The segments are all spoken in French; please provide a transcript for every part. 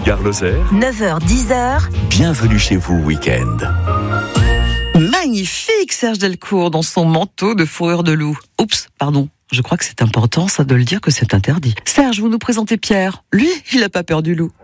Gare-Lozère, 9h-10h, bienvenue chez vous week-end. Magnifique Serge Delcourt dans son manteau de fourrure de loup. Oups, pardon. Je crois que c'est important, ça, de le dire que c'est interdit. Serge, vous nous présentez Pierre. Lui, il n'a pas peur du loup.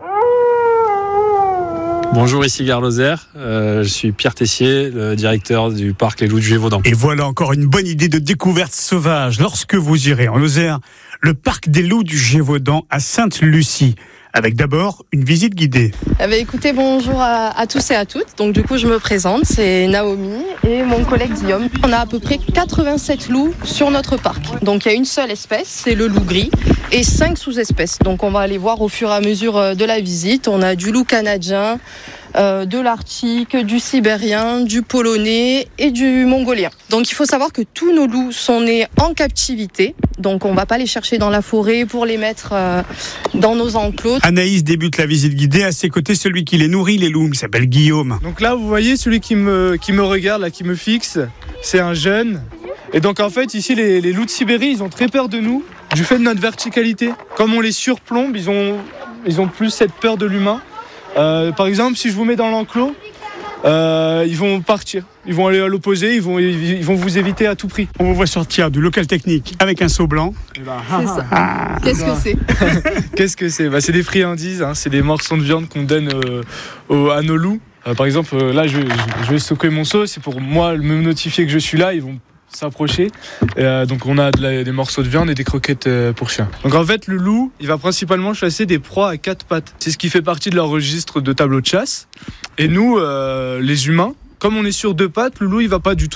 Bonjour, ici Gare-Lozère. Je suis Pierre Tessier, le directeur du parc Les Loups du Gévaudan. Et voilà encore une bonne idée de découverte sauvage lorsque vous irez en Lozère, le parc des Loups du Gévaudan à Sainte-Lucie. Avec d'abord une visite guidée. Écoutez, bonjour à tous et à toutes. Donc du coup, je me présente, c'est Naomi et mon collègue Guillaume. On a à peu près 87 loups sur notre parc. Donc il y a une seule espèce, c'est le loup gris, et 5 sous-espèces. Donc on va aller voir au fur et à mesure de la visite. On a du loup canadien, de l'arctique, du sibérien, du polonais et du mongolien. Donc il faut savoir que tous nos loups sont nés en captivité. Donc on va pas les chercher dans la forêt pour les mettre dans nos enclos. Anaïs débute la visite guidée. À ses côtés, celui qui les nourrit, les loups. Il s'appelle Guillaume. Donc là, vous voyez, celui qui me regarde, là, qui me fixe, c'est un jeune. Et donc en fait, ici, les loups de Sibérie, ils ont très peur de nous, du fait de notre verticalité. Comme on les surplombe, ils ont plus cette peur de l'humain. Par exemple, si je vous mets dans l'enclos, ils vont partir. Ils vont aller à l'opposé, ils vont vous éviter à tout prix. On vous voit sortir du local technique avec un seau blanc. C'est ça. Qu'est-ce que c'est ? Qu'est-ce que c'est ? C'est des friandises, c'est des morceaux de viande qu'on donne à nos loups. Par exemple, là, je vais secouer mon seau, c'est pour moi me notifier que je suis là. Ils vont s'approcher. Donc on a des morceaux de viande et des croquettes pour chiens. Donc en fait, le loup, il va principalement chasser des proies à 4 pattes. C'est ce qui fait partie de leur registre de tableau de chasse. Et nous, les humains, comme on est sur 2 pattes, le loup, il va pas du tout